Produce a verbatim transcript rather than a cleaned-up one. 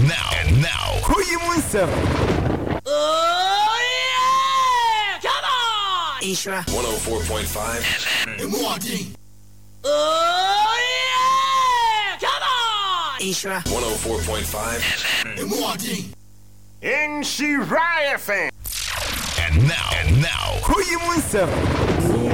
now, and now, Koyimunsa. Oh yeah! Come on! Isra one oh four point five. Oh yeah! Come on! Isra one oh four point five. N C Raya fan. And now, and now, Koyimunsa.